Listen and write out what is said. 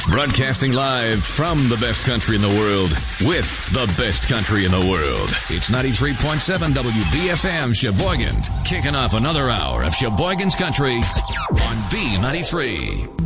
Broadcasting live from the best country in the world with the best country in the world. It's 93.7 WBFM Sheboygan. Kicking off another hour of Sheboygan's Country on B93.